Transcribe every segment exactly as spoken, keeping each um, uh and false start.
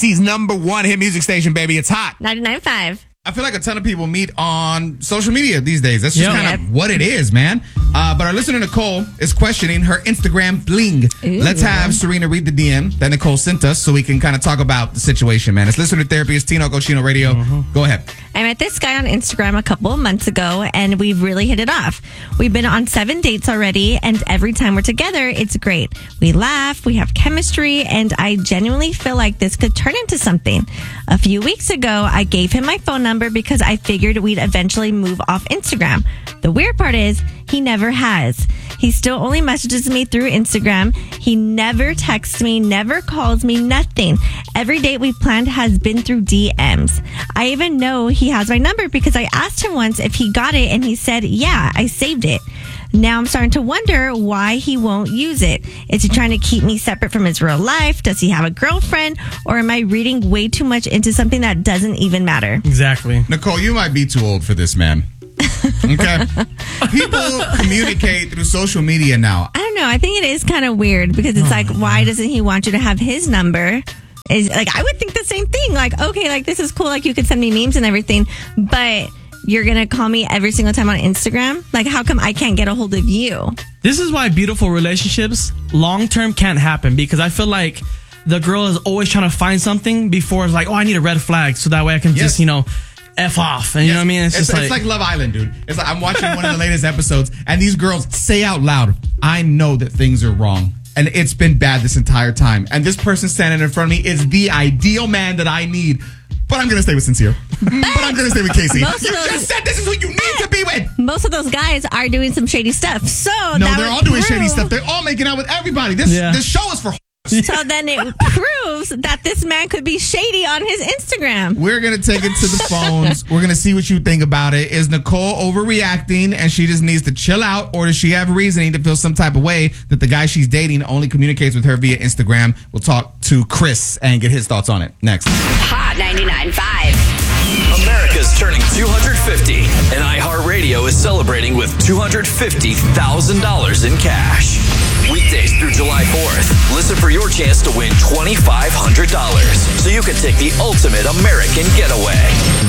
C's number one hit music station, baby. It's hot. ninety-nine point five. I feel like a ton of people meet on social media these days. That's just Yep. kind of what it is, man. Uh, but our listener, Nicole, is questioning her Instagram bling. Ooh. Let's have Serena read the D M that Nicole sent us so we can kind of talk about the situation, man. It's Listener Therapy. It's Tino Cochino Radio. Mm-hmm. Go ahead. I met this guy on Instagram a couple of months ago, and we've really hit it off. We've been on seven dates already, and every time we're together, it's great. We laugh, we have chemistry, and I genuinely feel like this could turn into something. A few weeks ago, I gave him my phone number because I figured we'd eventually move off Instagram. The weird part is, he never has. He still only messages me through Instagram. He never texts me, never calls me, nothing. Every date we've planned has been through D Ms. I even know he has my number because I asked him once if he got it, and he said, yeah, I saved it. Now I'm starting to wonder why he won't use it. Is he trying to keep me separate from his real life? Does he have a girlfriend? Or am I reading way too much into something that doesn't even matter? Exactly. Nicole, you might be too old for this, man. Okay? People communicate through social media now. I don't know. I think it is kind of weird because it's like, why doesn't he want you to have his number? Is like, I would think the same thing. Like, okay, like this is cool. Like you could send me memes and everything, but you're going to call me every single time on Instagram? Like, how come I can't get a hold of you? This is why beautiful relationships long term can't happen, because I feel like the girl is always trying to find something before it's like, oh, I need a red flag so that way I can Yes. just, you know, F off. And you know what I mean? It's, It's, just it's like, like Love Island, dude. It's like I'm watching one of the latest episodes, and these girls say out loud, I know that things are wrong. And it's been bad this entire time. And this person standing in front of me is the ideal man that I need. But I'm going to stay with Sincere. But I'm going to stay with Casey. Most of You those- just said this is what you need to be with. Most of those guys are doing some shady stuff. So No, that they're would all doing prove- shady stuff. They're all making out with everybody. This Yeah. this show is for So then it proves that this man could be shady on his Instagram. We're going to take it to the phones. We're going to see what you think about it. Is Nicole overreacting and she just needs to chill out, or does she have reasoning to feel some type of way that the guy she's dating only communicates with her via Instagram? We'll talk to Chris and get his thoughts on it next. Hot ninety-nine point five. America's turning two hundred fifty, and iHeartRadio is celebrating with two hundred fifty thousand dollars in cash. Weekdays through July fourth, listen for your chance to win twenty-five hundred dollars so you can take the ultimate American getaway.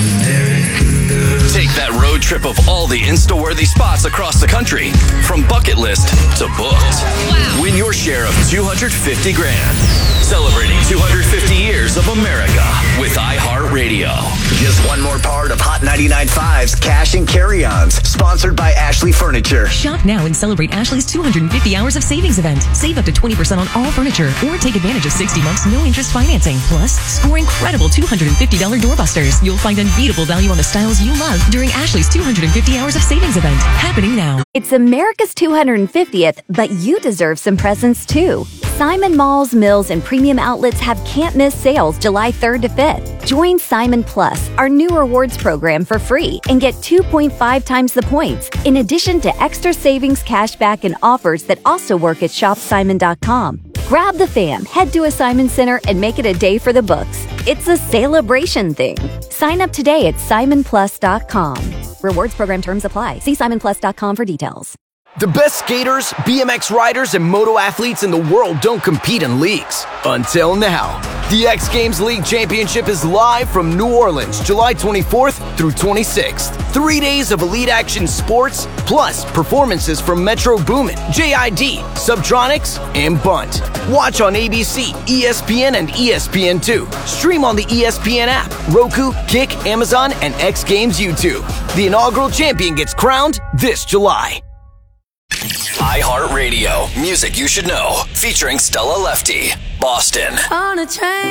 Take that road trip of all the Insta-worthy spots across the country, from bucket list to booked. Win your share of two hundred fifty grand. Celebrating two hundred fifty years of America with iHeartRadio. Just one more part of Hot ninety-nine point five's Cash and Carry-Ons, sponsored by Ashley Furniture. Shop now and celebrate Ashley's two hundred fifty hours of savings event. Save up to twenty percent on all furniture or take advantage of sixty months no interest financing. Plus, score incredible two hundred fifty dollars doorbusters. You'll find unbeatable value on the styles you love during Ashley's two hundred fifty hours of savings event. Happening now. It's America's two hundred fiftieth, but you deserve some presents too. Simon Malls, Mills, and premium outlets have can't-miss sales July third to fifth. Join Simon Plus, our new rewards program, for free and get two point five times the points, in addition to extra savings, cashback, and offers that also work at shop simon dot com. Grab the fam, head to a Simon Center, and make it a day for the books. It's a celebration thing. Sign up today at simon plus dot com. Rewards program terms apply. See simon plus dot com for details. The best skaters, B M X riders, and moto athletes in the world don't compete in leagues. Until now. The X Games League Championship is live from New Orleans, July twenty-fourth through twenty-sixth. Three days of elite action sports, plus performances from Metro Boomin, J I D, Subtronics, and Bunt. Watch on A B C, E S P N, and E S P N two. Stream on the E S P N app, Roku, Kick, Amazon, and X Games YouTube. The inaugural champion gets crowned this July. iHeartRadio, music you should know, featuring Stella Lefty, Boston. On a train.